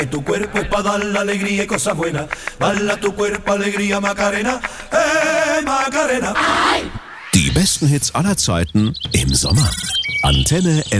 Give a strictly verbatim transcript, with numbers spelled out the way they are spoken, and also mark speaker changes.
Speaker 1: Tu cuerpo es para dar la alegría y cosas buenas. Bala tu cuerpo, alegría, Macarena. Hey, Macarena.
Speaker 2: Die besten Hits aller Zeiten im Sommer. Antenne